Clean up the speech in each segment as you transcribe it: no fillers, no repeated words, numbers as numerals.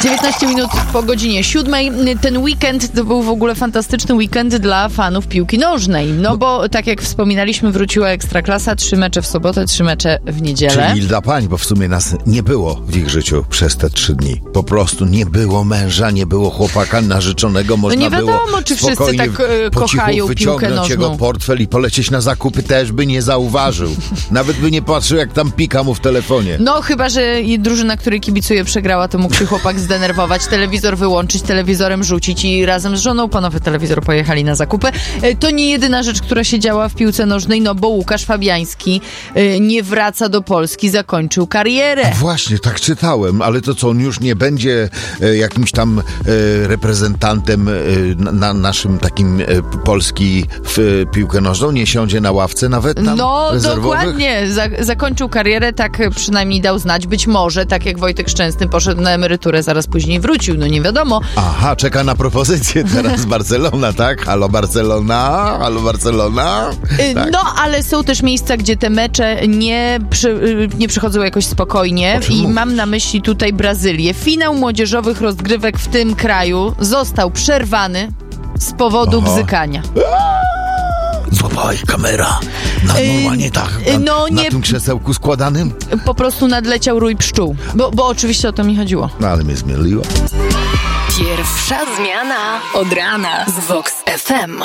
19 minut po godzinie 7. Ten weekend to był w ogóle fantastyczny weekend dla fanów piłki nożnej. No bo tak jak wspominaliśmy, wróciła Ekstraklasa, 3 mecze w sobotę, 3 mecze w niedzielę. Czyli dla pań, bo w sumie nas nie było w ich życiu przez te 3 dni. Po prostu nie było męża, nie było chłopaka narzeczonego. Można nie wiadomo, było czy wszyscy tak po cichu kochają piłkę wyciągnąć nożną. jego portfel i polecieć na zakupy, też by nie zauważył. Nawet by nie patrzył, jak tam pika mu w telefonie. No chyba, że drużyna, której kibicuje, przegrała, to mógł się chłopak zdenerwować, telewizor wyłączyć, telewizorem rzucić i razem z żoną po nowy telewizor pojechali na zakupy. To nie jedyna rzecz, która się działa w piłce nożnej, no bo Łukasz Fabiański nie wraca do Polski, zakończył karierę. Właśnie, tak czytałem, ale to co, on już nie będzie jakimś tam reprezentantem na naszym takim Polski w piłkę nożną? Nie siądzie na ławce nawet tam rezerwowych? Dokładnie, zakończył karierę, tak przynajmniej dał znać, być może, tak jak Wojtek Szczęsny poszedł na emeryturę, zaraz później wrócił, no nie wiadomo. Aha, czeka na propozycję teraz Barcelona, tak? Halo Barcelona, halo Barcelona. Tak. No, ale są też miejsca, gdzie te mecze nie przychodzą jakoś spokojnie i mam na myśli tutaj Brazylię. Finał młodzieżowych rozgrywek w tym kraju został przerwany z powodu bzykania. Złapała ich kamera. Normalnie tak. Na tym krzesełku składanym? Po prostu nadleciał rój pszczół. Bo oczywiście o to mi chodziło. No ale mnie zmieliło. Pierwsza zmiana od rana z Vox FM.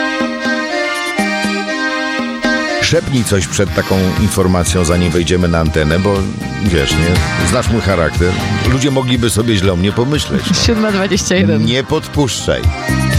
Szepnij coś przed taką informacją, zanim wejdziemy na antenę, bo wiesz, nie? Znasz mój charakter. Ludzie mogliby sobie źle o mnie pomyśleć. 7:21. Nie podpuszczaj.